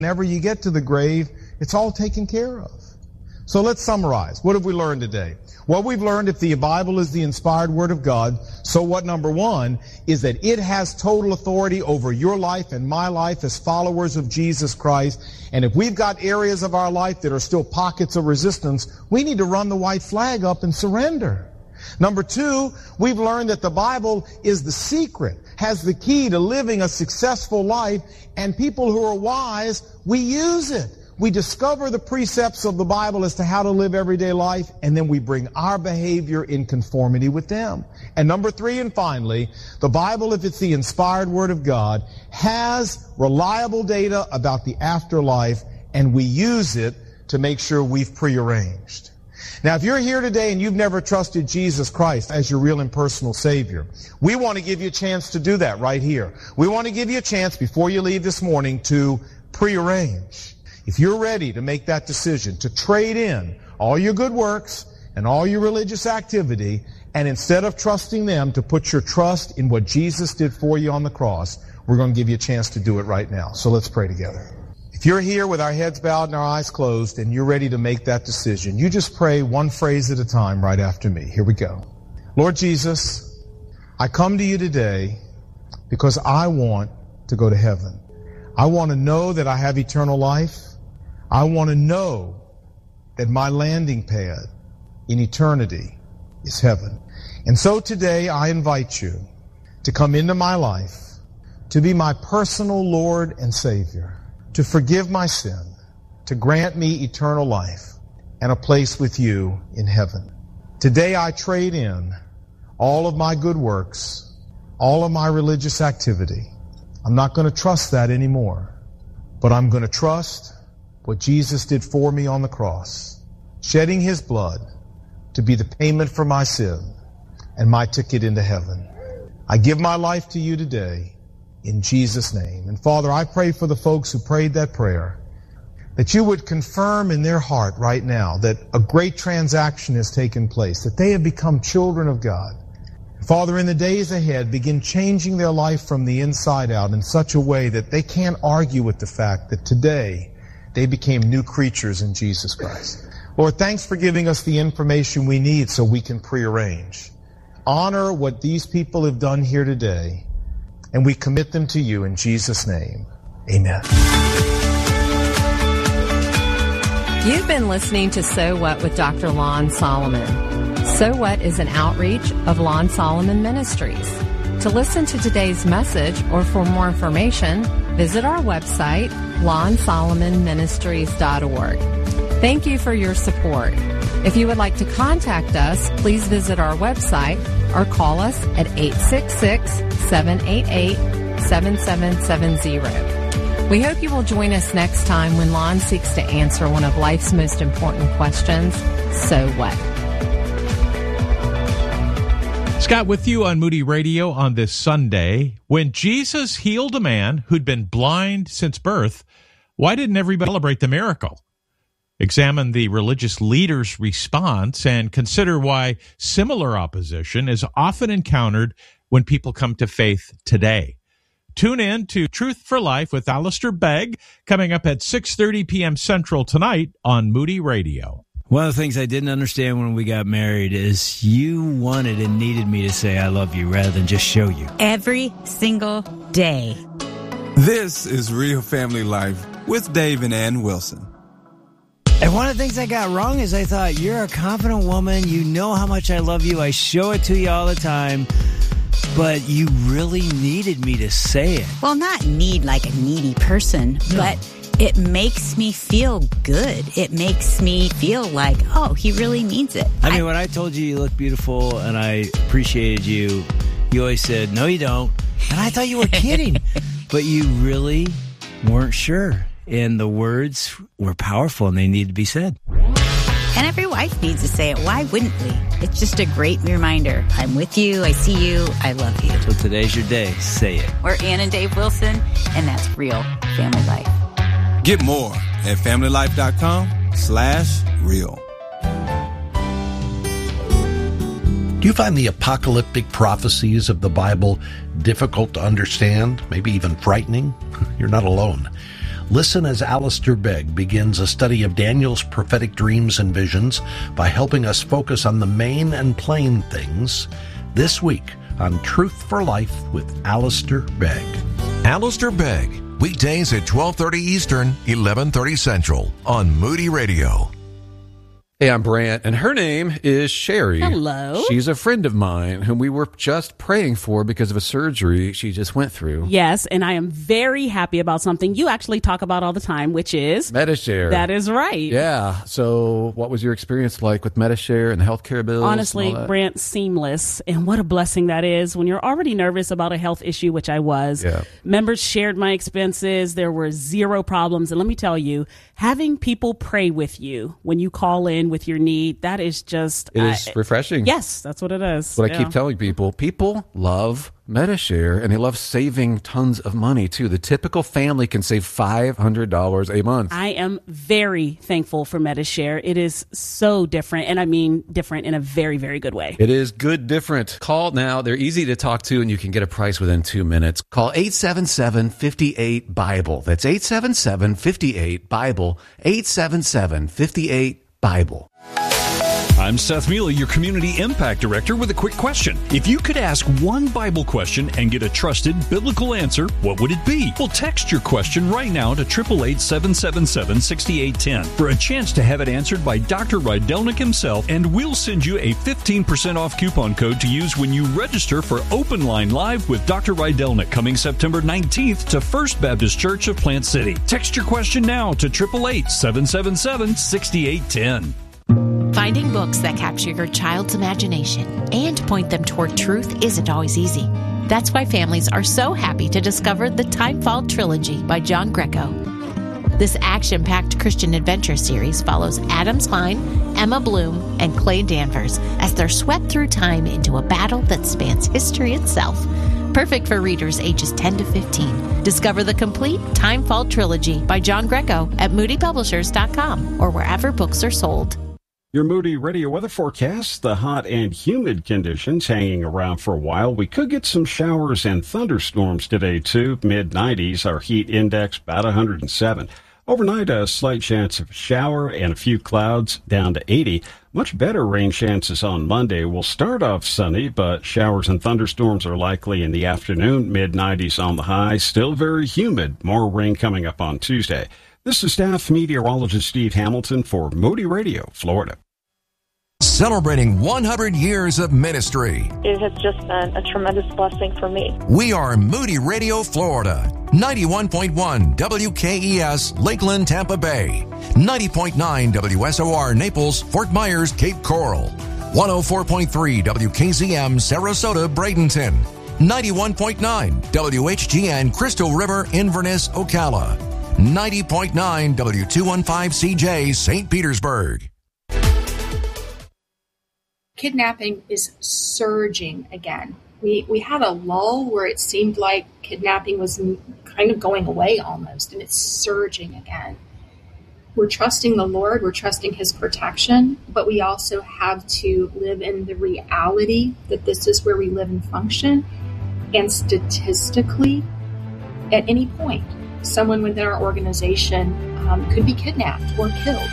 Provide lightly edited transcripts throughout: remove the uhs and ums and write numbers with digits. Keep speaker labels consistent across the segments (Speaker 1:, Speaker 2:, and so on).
Speaker 1: Whenever you get to the grave, it's all taken care of. So let's summarize. What have we learned today? What we've learned, if the Bible is the inspired Word of God, so what, number one, is that it has total authority over your life and my life as followers of Jesus Christ. And if we've got areas of our life that are still pockets of resistance, we need to run the white flag up and surrender. Number two, we've learned that the Bible is the secret, has the key to living a successful life, and people who are wise, we use it. We discover the precepts of the Bible as to how to live everyday life, and then we bring our behavior in conformity with them. And number three, and finally, the Bible, if it's the inspired Word of God, has reliable data about the afterlife, and we use it to make sure we've prearranged. Now, if you're here today and you've never trusted Jesus Christ as your real and personal Savior, we want to give you a chance to do that right here. We want to give you a chance before you leave this morning to prearrange. If you're ready to make that decision, to trade in all your good works and all your religious activity, and instead of trusting them, to put your trust in what Jesus did for you on the cross, we're going to give you a chance to do it right now. So let's pray together. If you're here with our heads bowed and our eyes closed and you're ready to make that decision, you just pray one phrase at a time right after me. Here we go. Lord Jesus, I come to you today because I want to go to heaven. I want to know that I have eternal life. I want to know that my landing pad in eternity is heaven. And so today I invite you to come into my life, to be my personal Lord and Savior, to forgive my sin, to grant me eternal life and a place with you in heaven. Today I trade in all of my good works, all of my religious activity. I'm not going to trust that anymore, but I'm going to trust what Jesus did for me on the cross, shedding His blood to be the payment for my sin and my ticket into heaven. I give my life to you today in Jesus' name. And Father, I pray for the folks who prayed that prayer, that you would confirm in their heart right now that a great transaction has taken place, that they have become children of God. Father, in the days ahead, begin changing their life from the inside out in such a way that they can't argue with the fact that today they became new creatures in Jesus Christ. Lord, thanks for giving us the information we need so we can prearrange. Honor what these people have done here today, and we commit them to you in Jesus' name. Amen.
Speaker 2: You've been listening to So What with Dr. Lon Solomon. So What is an outreach of Lon Solomon Ministries. To listen to today's message or for more information, visit our website, lonsolomonministries.org. Thank you for your support. If you would like to contact us, please visit our website or call us at 866-788-7770. We hope you will join us next time when Lon seeks to answer one of life's most important questions, so what?
Speaker 3: Scott with you on Moody Radio on this Sunday. When Jesus healed a man who'd been blind since birth, why didn't everybody celebrate the miracle? Examine the religious leader's response and consider why similar opposition is often encountered when people come to faith today. Tune in to Truth for Life with Alistair Begg coming up at 6:30 p.m. Central tonight on Moody Radio.
Speaker 4: One of the things I didn't understand when we got married is you wanted and needed me to say I love you rather than just show you.
Speaker 5: Every single day.
Speaker 6: This is Real Family Life with Dave and Ann Wilson.
Speaker 4: And one of the things I got wrong is I thought, you're a confident woman. You know how much I love you. I show it to you all the time. But you really needed me to say it.
Speaker 5: Well, not need like a needy person, but it makes me feel good. It makes me feel like, oh, he really means it.
Speaker 4: I mean, when I told you look beautiful and I appreciated you, you always said, no, you don't. And I thought you were kidding. But you really weren't sure. And the words were powerful and they needed to be said.
Speaker 5: And every wife needs to say it. Why wouldn't we? It's just a great reminder. I'm with you. I see you. I love you.
Speaker 4: So today's your day. Say it.
Speaker 5: We're Ann and Dave Wilson, and that's Real Family Life.
Speaker 6: Get more at familylife.com/real.
Speaker 7: Do you find the apocalyptic prophecies of the Bible difficult to understand, maybe even frightening? You're not alone. Listen as Alistair Begg begins a study of Daniel's prophetic dreams and visions by helping us focus on the main and plain things this week on Truth for Life with Alistair Begg.
Speaker 8: Alistair Begg, weekdays at 12:30 Eastern, 11:30 Central on Moody Radio.
Speaker 9: Hey, I'm Brant, and her name is Sherry.
Speaker 10: Hello.
Speaker 9: She's a friend of mine whom we were just praying for because of a surgery she just went through.
Speaker 10: Yes, and I am very happy about something you actually talk about all the time, which is
Speaker 9: Medi-Share.
Speaker 10: That is right.
Speaker 9: Yeah. So what was your experience like with Medi-Share and the healthcare bills?
Speaker 10: Honestly, Brant, seamless. And what a blessing that is when you're already nervous about a health issue, which I was.
Speaker 9: Yeah.
Speaker 10: Members shared my expenses. There were zero problems. And let me tell you, having people pray with you when you call in with your need, that is just...
Speaker 9: It is refreshing.
Speaker 10: Yes, that's what it is.
Speaker 9: That's what I keep telling people. People love Medi-Share, and they love saving tons of money, too. The typical family can save $500 a month.
Speaker 10: I am very thankful for Medi-Share. It is so different, and I mean different in a very, very good way.
Speaker 9: It is good different. Call now. They're easy to talk to, and you can get a price within 2 minutes. Call 877-58-BIBLE. That's 877-58-BIBLE. 877-58-BIBLE.
Speaker 11: I'm Seth Mealy, your Community Impact Director, with a quick question. If you could ask one Bible question and get a trusted biblical answer, what would it be? Well, text your question right now to 888-777-6810 for a chance to have it answered by Dr. Rydelnik himself, and we'll send you a 15% off coupon code to use when you register for Open Line Live with Dr. Rydelnik coming September 19th to First Baptist Church of Plant City. Text your question now to 888-777-6810.
Speaker 12: Finding books that capture your child's imagination and point them toward truth isn't always easy. That's why families are so happy to discover the Timefall Trilogy by John Greco. This action-packed Christian adventure series follows Adam Spine, Emma Bloom, and Clay Danvers as they're swept through time into a battle that spans history itself. Perfect for readers ages 10 to 15. Discover the complete Timefall Trilogy by John Greco at moodypublishers.com or wherever books are sold.
Speaker 13: Your Moody Radio weather forecast, the hot and humid conditions hanging around for a while. We could get some showers and thunderstorms today, too. Mid-90s, our heat index about 107. Overnight, a slight chance of a shower and a few clouds down to 80. Much better rain chances on Monday. We'll start off sunny, but showers and thunderstorms are likely in the afternoon. Mid-90s on the high, still very humid. More rain coming up on Tuesday. This is staff meteorologist Steve Hamilton for Moody Radio, Florida.
Speaker 8: Celebrating 100 years of ministry.
Speaker 14: It has just been a tremendous blessing for me.
Speaker 8: We are Moody Radio, Florida. 91.1 WKES, Lakeland, Tampa Bay. 90.9 WSOR, Naples, Fort Myers, Cape Coral. 104.3 WKZM, Sarasota, Bradenton. 91.9 WHGN, Crystal River, Inverness, Ocala. 90.9 W215CJ, St. Petersburg.
Speaker 15: Kidnapping is surging again. We had a lull where it seemed like kidnapping was kind of going away almost, and it's surging again. We're trusting the Lord, we're trusting His protection, but we also have to live in the reality that this is where we live and function. And statistically, at any point, someone within our organization could be kidnapped or killed.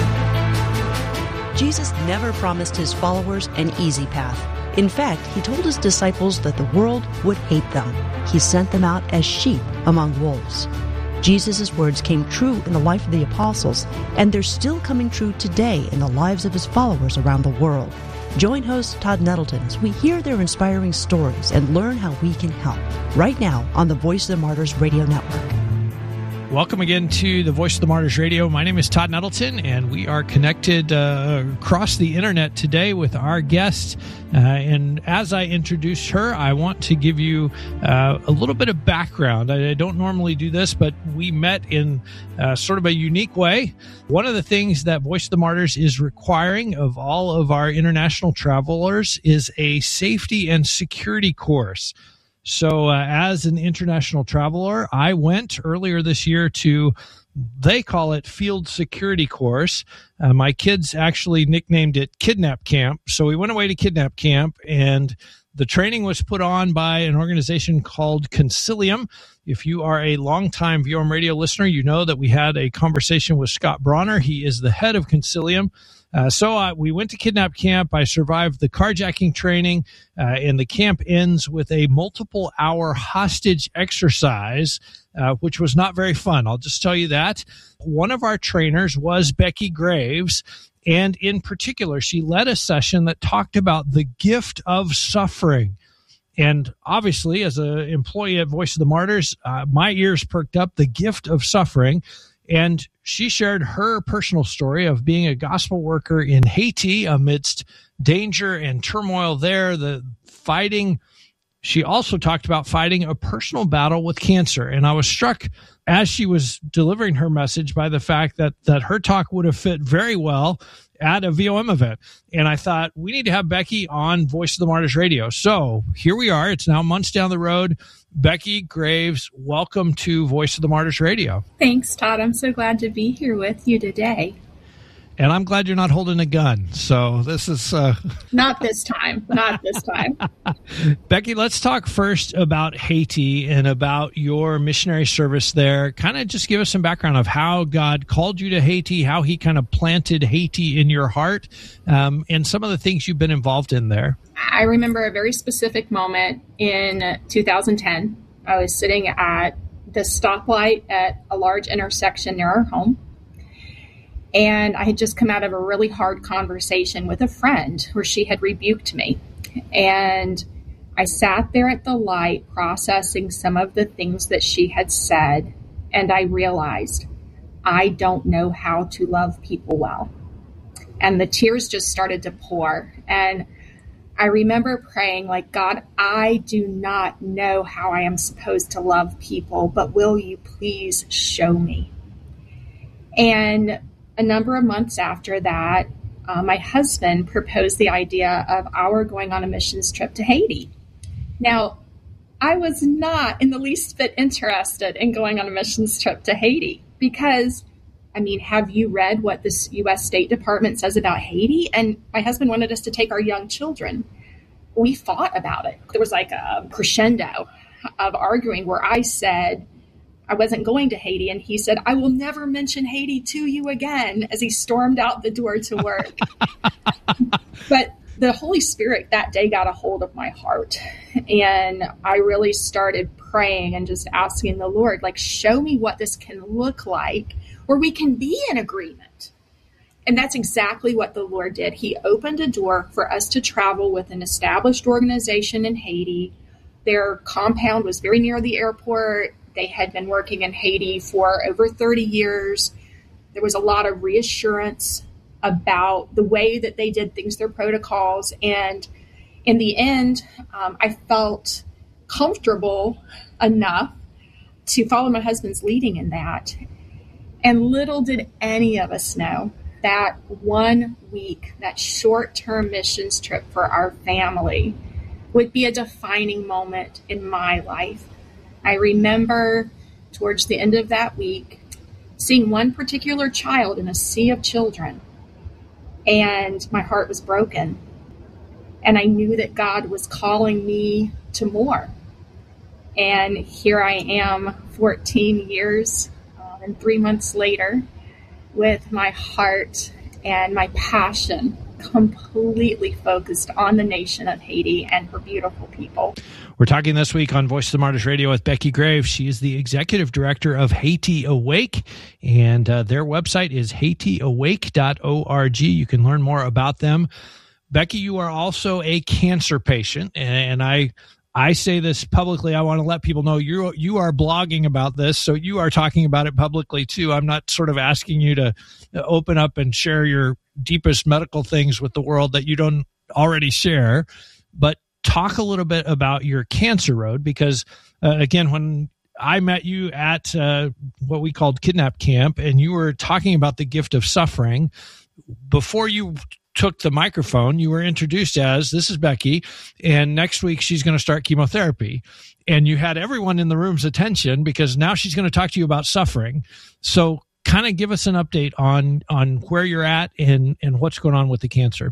Speaker 16: Jesus never promised His followers an easy path. In fact, He told His disciples that the world would hate them. He sent them out as sheep among wolves. Jesus' words came true in the life of the apostles, and they're still coming true today in the lives of His followers around the world. Join host Todd Nettleton as we hear their inspiring stories and learn how we can help. Right now on the Voice of the Martyrs Radio Network.
Speaker 17: Welcome again to the Voice of the Martyrs Radio. My name is Todd Nettleton, and we are connected across the internet today with our guest. And as I introduce her, I want to give you a little bit of background. I don't normally do this, but we met in sort of a unique way. One of the things that Voice of the Martyrs is requiring of all of our international travelers is a safety and security course. So as an international traveler, I went earlier this year to, they call it Field Security Course. My kids actually nicknamed it Kidnap Camp. So we went away to Kidnap Camp, and The training was put on by an organization called Concilium. If you are a longtime VOM radio listener, you know that we had a conversation with Scott Bronner. He is the head of Concilium. So we went to kidnap camp. I survived the carjacking training, and the camp ends with a multiple-hour hostage exercise, which was not very fun. I'll just tell you that. One of our trainers was Becky Graves, and in particular, she led a session that talked about the gift of suffering. And obviously, as an employee at Voice of the Martyrs, my ears perked up, the gift of suffering. And she shared her personal story of being a gospel worker in Haiti amidst danger and turmoil there, the fighting. She also talked about fighting a personal battle with cancer. And I was struck as she was delivering her message by the fact that her talk would have fit very well at a VOM event. And I thought, we need to have Becky on Voice of the Martyrs Radio. So here we are. It's now months down the road. Becky Graves, welcome to Voice of the Martyrs Radio.
Speaker 15: Thanks, Todd. I'm so glad to be here with you today.
Speaker 17: And I'm glad you're not holding a gun. So this is...
Speaker 15: Not this time. Not this time.
Speaker 17: Becky, let's talk first about Haiti and about your missionary service there. Kind of just give us some background of how God called you to Haiti, how he kind of planted Haiti in your heart, and some of the things you've been involved in there.
Speaker 15: I remember a very specific moment in 2010. I was sitting at the stoplight at a large intersection near our home. And I had just come out of a really hard conversation with a friend where she had rebuked me. And I sat there at the light processing some of the things that she had said. And I realized I don't know how to love people well. And the tears just started to pour. And I remember praying like, God, I do not know how I am supposed to love people, but will you please show me? And a number of months after that, my husband proposed the idea of our going on a missions trip to Haiti. Now, I was not in the least bit interested in going on a missions trip to Haiti because, I mean, have you read what this U.S. State Department says about Haiti? And my husband wanted us to take our young children. We fought about it. There was like a crescendo of arguing where I said, I wasn't going to Haiti. And he said, I will never mention Haiti to you again, as he stormed out the door to work. But the Holy Spirit that day got a hold of my heart. And I really started praying and just asking the Lord, like, show me what this can look like where we can be in agreement. And that's exactly what the Lord did. He opened a door for us to travel with an established organization in Haiti. Their compound was very near the airport. They had been working in Haiti for over 30 years. There was a lot of reassurance about the way that they did things, their protocols. And in the end, I felt comfortable enough to follow my husband's leading in that. And little did any of us know that 1 week, that short-term missions trip for our family would be a defining moment in my life. I remember towards the end of that week seeing one particular child in a sea of children, and my heart was broken. And I knew that God was calling me to more. And here I am 14 years and 3 months later with my heart and my passion completely focused on the nation of Haiti and her beautiful people.
Speaker 17: We're talking this week on Voice of the Martyrs Radio with Becky Graves. She is the executive director of Haiti Awake, and their website is haitiawake.org. You can learn more about them. Becky, you are also a cancer patient, and I say this publicly. I want to let people know you are blogging about this, so you are talking about it publicly too. I'm not sort of asking you to open up and share your deepest medical things with the world that you don't already share, but talk a little bit about your cancer road, because again, when I met you at what we called kidnap camp, and you were talking about the gift of suffering, before you took the microphone, you were introduced as, this is Becky, and next week she's going to start chemotherapy. And you had everyone in the room's attention because now she's going to talk to you about suffering. So kind of give us an update on where you're at and what's going on with the cancer.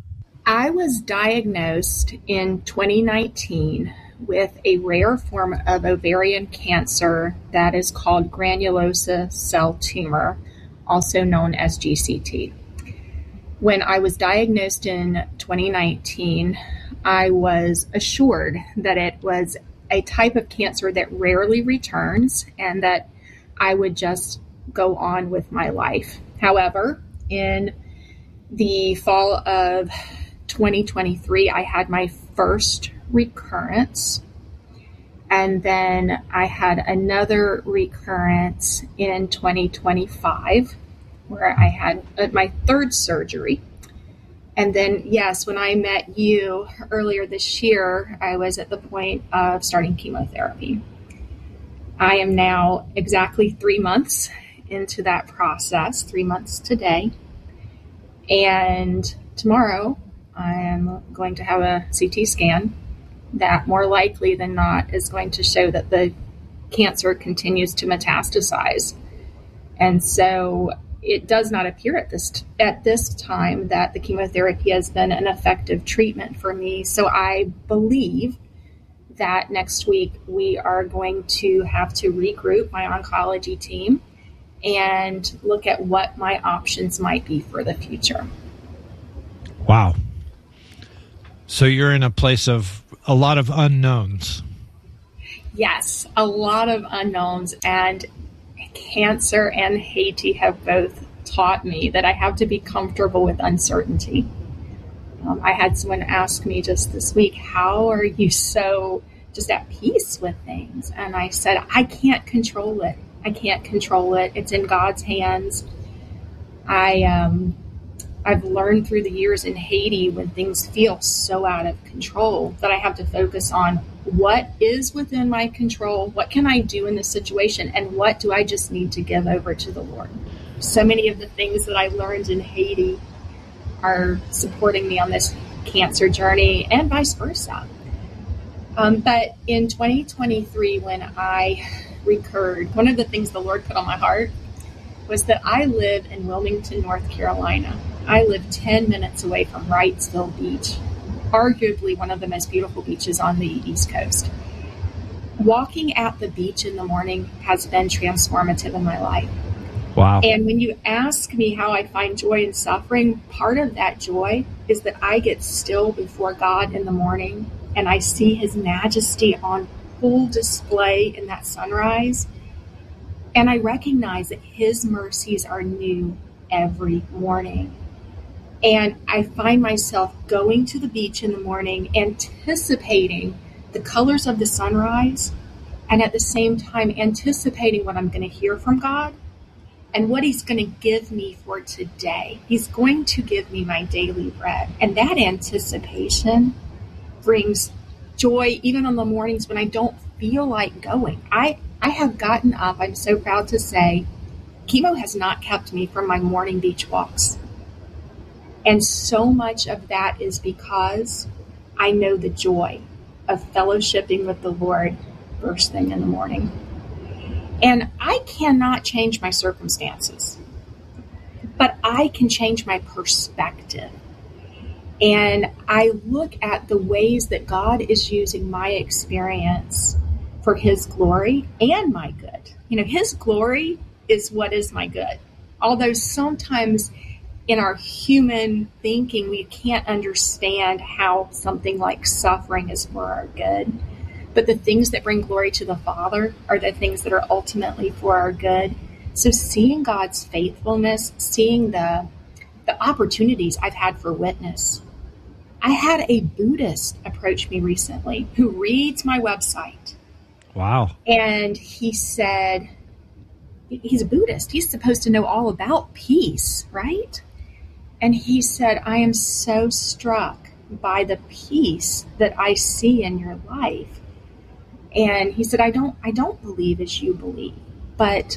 Speaker 15: I was diagnosed in 2019 with a rare form of ovarian cancer that is called granulosa cell tumor, also known as GCT. When I was diagnosed in 2019, I was assured that it was a type of cancer that rarely returns and that I would just go on with my life. However, in the fall of 2023, I had my first recurrence, and then I had another recurrence in 2025 where I had my third surgery. And then, yes, when I met you earlier this year, I was at the point of starting chemotherapy. I am now exactly 3 months into that process, 3 months today. And tomorrow, I am going to have a CT scan that more likely than not is going to show that the cancer continues to metastasize. And so it does not appear at this time that the chemotherapy has been an effective treatment for me. So I believe that next week we are going to have to regroup my oncology team and look at what my options might be for the future.
Speaker 17: Wow. So you're in a place of a lot of unknowns.
Speaker 15: Yes, a lot of unknowns, and cancer and Haiti have both taught me that I have to be comfortable with uncertainty. I had someone ask me just this week, how are you so just at peace with things? And I said, I can't control it. I can't control it. It's in God's hands. I've learned through the years in Haiti when things feel so out of control that I have to focus on what is within my control, what can I do in this situation, and what do I just need to give over to the Lord. So many of the things that I learned in Haiti are supporting me on this cancer journey and vice versa. But in 2023, when I recurred, one of the things the Lord put on my heart was that I live in Wilmington, North Carolina. I live 10 minutes away from Wrightsville Beach, arguably one of the most beautiful beaches on the East Coast. Walking at the beach in the morning has been transformative in my life.
Speaker 17: Wow.
Speaker 15: And when you ask me how I find joy in suffering, part of that joy is that I get still before God in the morning and I see His majesty on full display in that sunrise. And I recognize that His mercies are new every morning. And I find myself going to the beach in the morning, anticipating the colors of the sunrise, and at the same time anticipating what I'm going to hear from God and what He's going to give me for today. He's going to give me my daily bread. And that anticipation brings joy even on the mornings when I don't feel like going. I have gotten up, I'm so proud to say, chemo has not kept me from my morning beach walks. And so much of that is because I know the joy of fellowshipping with the Lord first thing in the morning. And I cannot change my circumstances, but I can change my perspective. And I look at the ways that God is using my experience for His glory and my good. You know, His glory is what is my good. Although sometimes in our human thinking, we can't understand how something like suffering is for our good. But the things that bring glory to the Father are the things that are ultimately for our good. So seeing God's faithfulness, seeing the opportunities I've had for witness. I had a Buddhist approach me recently who reads my website.
Speaker 17: Wow.
Speaker 15: And he said, he's a Buddhist. He's supposed to know all about peace, right? And he said, I am so struck by the peace that I see in your life. And he said, I don't believe as you believe, but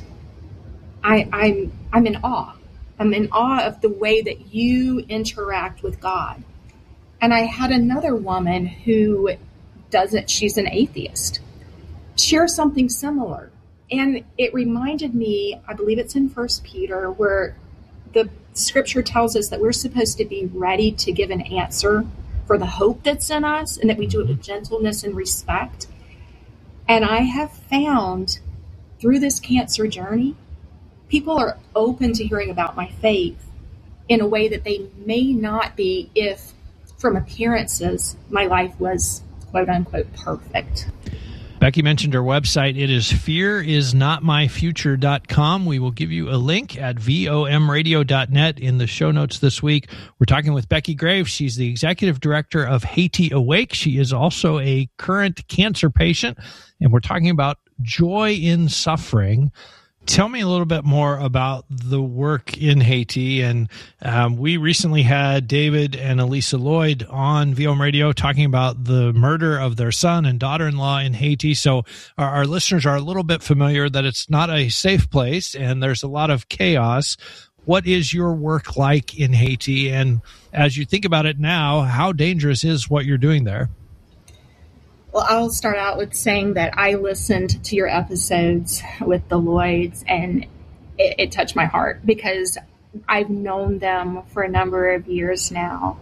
Speaker 15: I'm in awe. I'm in awe of the way that you interact with God. And I had another woman who she's an atheist, share something similar. And it reminded me, I believe it's in 1 Peter, where the scripture tells us that we're supposed to be ready to give an answer for the hope that's in us, and that we do it with gentleness and respect. And I have found through this cancer journey, people are open to hearing about my faith in a way that they may not be if, from appearances, my life was quote unquote perfect.
Speaker 17: Becky mentioned her website. It is fearisnotmyfuture.com. We will give you a link at vomradio.net in the show notes this week. We're talking with Becky Graves. She's the executive director of Haiti Awake. She is also a current cancer patient, and we're talking about joy in suffering. Tell me a little bit more about the work in Haiti. And we recently had David and Elisa Lloyd on VM Radio talking about the murder of their son and daughter-in-law in Haiti. So our listeners are a little bit familiar that it's not a safe place and there's a lot of chaos. What is your work like in Haiti? And as you think about it now, how dangerous is what you're doing there?
Speaker 15: Well, I'll start out with saying that I listened to your episodes with the Lloyds, and it touched my heart because I've known them for a number of years now,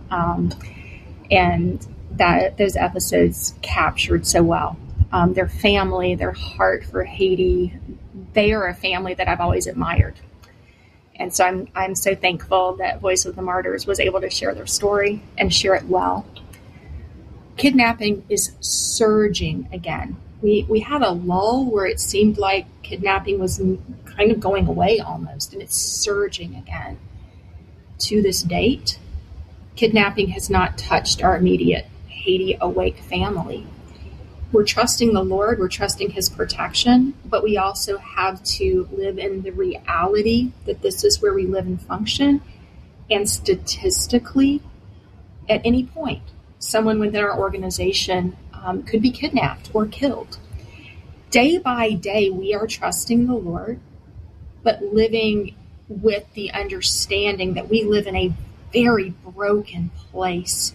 Speaker 15: and that those episodes captured so well their family, their heart for Haiti. They are a family that I've always admired, and so I'm so thankful that Voice of the Martyrs was able to share their story and share it well. Kidnapping is surging again. We had a lull where it seemed like kidnapping was kind of going away almost, and it's surging again. To this date, kidnapping has not touched our immediate Haiti Awake family. We're trusting the Lord, we're trusting His protection, but we also have to live in the reality that this is where we live and function, and statistically, at any point, someone within our organization could be kidnapped or killed. Day by day, we are trusting the Lord, but living with the understanding that we live in a very broken place.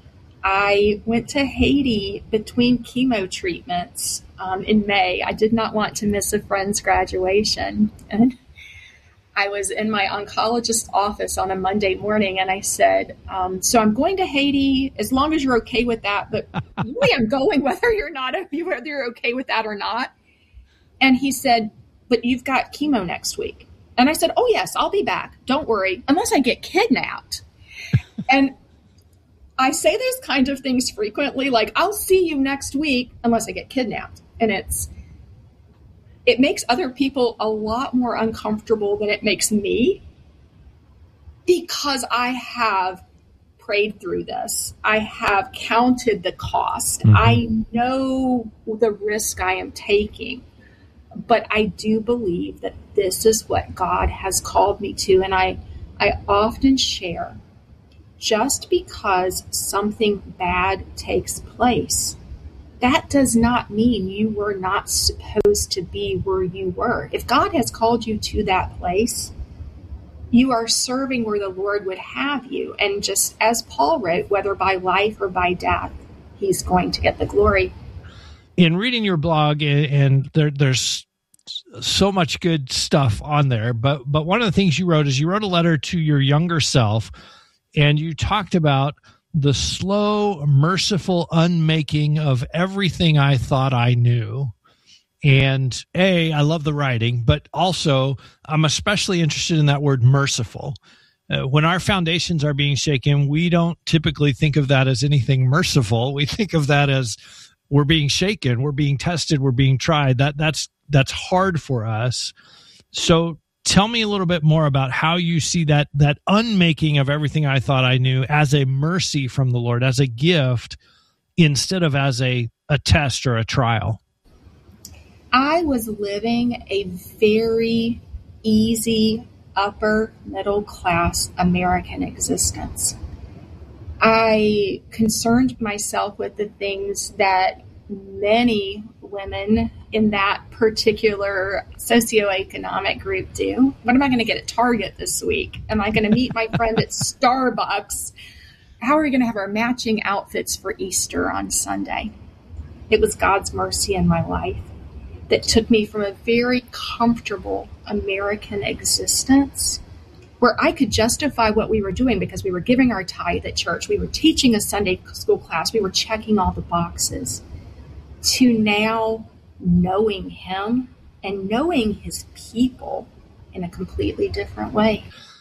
Speaker 15: I went to Haiti between chemo treatments in May. I did not want to miss a friend's graduation. And I was in my oncologist's office on a Monday morning, and I said, so I'm going to Haiti as long as you're okay with that, but really I'm going whether you're okay with that or not. And he said, but you've got chemo next week. And I said, oh yes, I'll be back. Don't worry, unless I get kidnapped. And I say those kinds of things frequently, like I'll see you next week unless I get kidnapped. And it makes other people a lot more uncomfortable than it makes me, because I have prayed through this. I have counted the cost. Mm-hmm. I know the risk I am taking, but I do believe that this is what God has called me to. And I often share, just because something bad takes place, that does not mean you were not supposed to be where you were. If God has called you to that place, you are serving where the Lord would have you. And just as Paul wrote, whether by life or by death, He's going to get the glory.
Speaker 17: In reading your blog, and there's so much good stuff on there, but one of the things you wrote is you wrote a letter to your younger self, and you talked about the slow, merciful unmaking of everything I thought I knew. And I love the writing, but also I'm especially interested in that word merciful. When our foundations are being shaken, we don't typically think of that as anything merciful. We think of that as we're being shaken, we're being tested, we're being tried. That's hard for us. So tell me a little bit more about how you see that unmaking of everything I thought I knew as a mercy from the Lord, as a gift, instead of as a test or a trial.
Speaker 15: I was living a very easy, upper middle class American existence. I concerned myself with the things that many women in that particular socioeconomic group do. What am I going to get at Target this week? Am I going to meet my friend at Starbucks? How are we going to have our matching outfits for Easter on Sunday? It was God's mercy in my life that took me from a very comfortable American existence where I could justify what we were doing because we were giving our tithe at church, we were teaching a Sunday school class, we were checking all the boxes, to now knowing him and knowing his people in a completely different way.